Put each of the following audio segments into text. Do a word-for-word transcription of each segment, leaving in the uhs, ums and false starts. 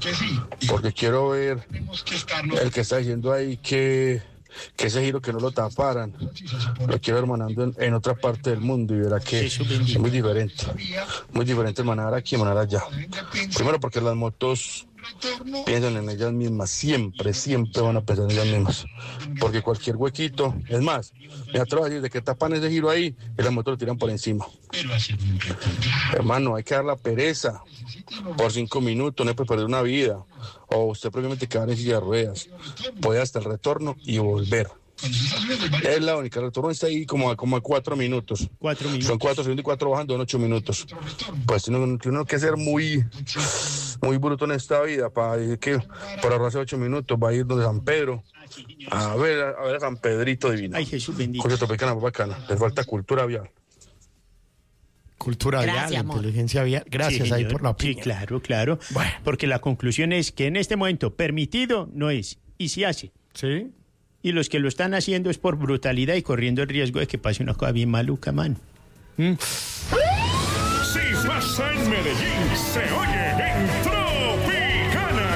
porque quiero ver el que está diciendo ahí que, que ese giro que no lo taparan, lo quiero hermanando en, en otra parte del mundo y verá que es muy diferente, muy diferente manejar aquí y manejar allá. Primero porque las motos piensan en ellas mismas, siempre, siempre van a pensar en ellas mismas, porque cualquier huequito, es más, me atrevo a decir de que tapan ese giro ahí y las motos lo tiran por encima. Hermano, hay que dar la pereza por cinco minutos, no hay que perder una vida, o usted probablemente quedar en silla de ruedas, puede hasta el retorno y volver. Es la única, el retorno está ahí como a, como a cuatro minutos. Cuatro minutos. Son cuatro segundos y cuatro bajando en ocho minutos. Pues tiene uno, tiene uno que ser muy, muy bruto en esta vida para decir que por ahorrarse ocho minutos va a ir donde San Pedro a ver a, ver a San Pedrito Divino. Ay, Jesús bendito. Cosa tropicana muy bacana. Les falta cultura vial. Cultura Gracias, vial, amor. inteligencia vial. Gracias Sí, ahí señor. por la Sí, opinión. claro, claro. Bueno. Porque la conclusión es que en este momento permitido no es, y se hace. Sí. Y los que lo están haciendo es por brutalidad y corriendo el riesgo de que pase una cosa bien maluca, man. ¿Mm? Si pasa en Medellín, se oye en Tropicana.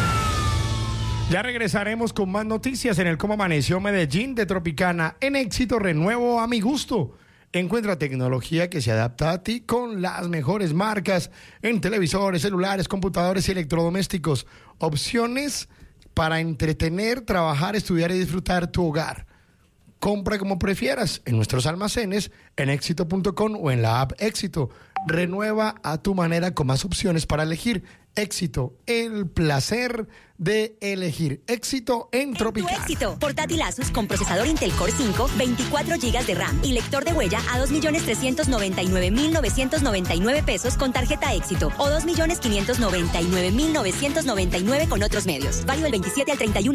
Ya regresaremos con más noticias en el Cómo Amaneció Medellín de Tropicana. En Éxito renuevo a mi gusto. Encuentra tecnología que se adapta a ti con las mejores marcas en televisores, celulares, computadores y electrodomésticos. Opciones para entretener, trabajar, estudiar y disfrutar tu hogar. Compra como prefieras en nuestros almacenes, en éxito punto com o en la app Éxito. Renueva a tu manera con más opciones para elegir. Éxito, el placer de elegir. Éxito en Tropicana. Tu éxito. Portátil Asus con procesador Intel Core cinco, veinticuatro gigas de RAM y lector de huella a dos millones trescientos noventa y nueve mil novecientos noventa y nueve pesos con tarjeta Éxito o dos millones quinientos noventa y nueve mil novecientos noventa y nueve con otros medios. Válido del veintisiete al treinta y uno